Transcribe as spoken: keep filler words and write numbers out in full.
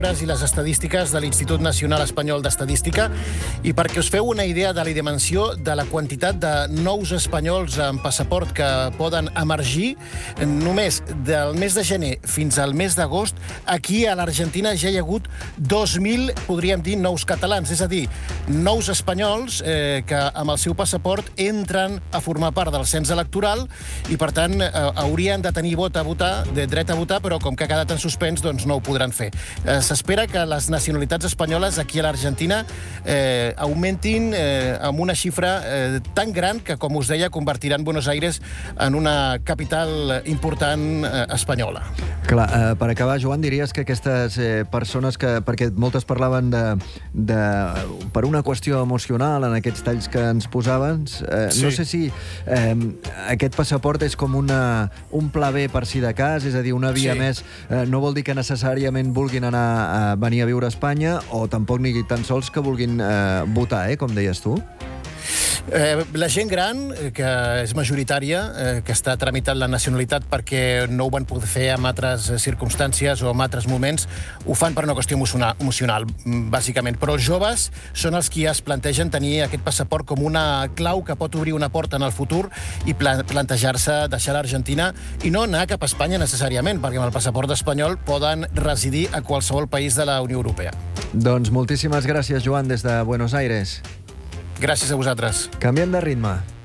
i les estadístiques de l'Institut Nacional Espanyol d'Estadística i perquè us feu una idea de la dimensió de la quantitat de nous espanyols amb passaport que poden emergir, només del mes de gener fins al mes d'agost, aquí a l'Argentina ja hi ha hagut dos mil, podríem dir, nous catalans, és a dir, nous espanyols eh, que amb el seu passaport entren a formar part del cens electoral i, per tant, eh, haurien de tenir vot a votar, de dret a votar, però com que ha quedat en suspens, doncs no ho podran fer. Eh, S'espera que les nacionalitats espanyoles aquí a l'Argentina eh, augmentin eh, amb una xifra eh, tan gran que, com us deia, convertiran Buenos Aires en una capital important eh, espanyola. Clar, eh, per acabar, Joan, diries que aquestes eh, persones que... perquè moltes parlaven de, de... per una qüestió emocional en aquests talls que ens posaven, eh, sí. No sé si eh, aquest passaport és com una, un pla B per si de cas, és a dir, una via sí. més, eh, no vol dir que necessàriament vulguin anar a venir a viure a Espanya o tampoc ni tan sols que vulguin eh, votar, eh, com deies tu? Eh, la gent gran, que és majoritària, eh, que està tramitant la nacionalitat perquè no ho van poder fer en altres circumstàncies o en altres moments, ho fan per una qüestió emocional, emocional bàsicament. Però els joves són els qui es plantegen tenir aquest passaport com una clau que pot obrir una porta en el futur i plantejar-se deixar l'Argentina i no anar cap a Espanya necessàriament, perquè amb el passaport espanyol poden residir a qualsevol país de la Unió Europea. Doncs moltíssimes gràcies, Joan, des de Buenos Aires. Gràcies a vosaltres. Canviem de ritme.